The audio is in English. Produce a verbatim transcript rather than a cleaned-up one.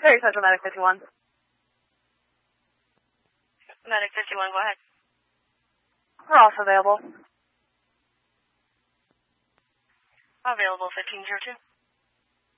Very Central Medic fifty-one. Medic fifty-one, go ahead. We're also available. Available fifteen zero two.